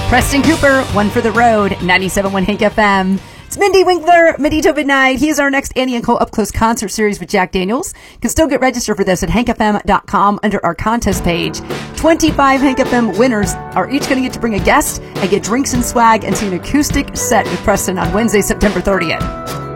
Preston Cooper, One for the Road, 97.1 Hank FM. It's Mindy Winkler, Medito Midnight. He is our next Annie and Cole Up Close concert series with Jack Daniels. You can still get registered for this at hankfm.com under our contest page. 25 Hank FM winners are each going to get to bring a guest and get drinks and swag and see an acoustic set with Preston on Wednesday, September 30th.